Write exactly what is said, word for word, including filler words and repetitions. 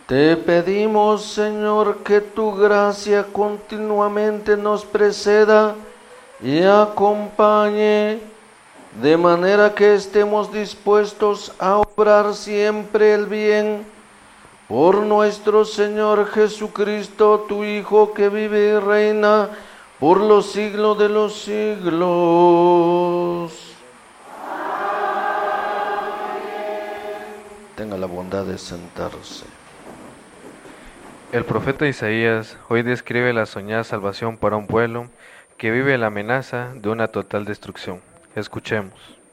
Te pedimos, Señor, que tu gracia continuamente nos preceda y acompañe, de manera que estemos dispuestos a obrar siempre el bien, por nuestro Señor Jesucristo, tu Hijo, que vive y reina por los siglos de los siglos. Tenga la bondad de sentarse. El profeta Isaías hoy describe la soñada salvación para un pueblo que vive la amenaza de una total destrucción. Escuchemos.